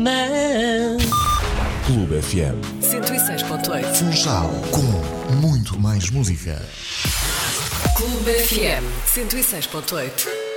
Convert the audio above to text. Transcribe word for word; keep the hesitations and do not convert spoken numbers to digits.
Clube F M cento e seis ponto oito. Funchal, com muito mais música. Clube F M cento e seis ponto oito.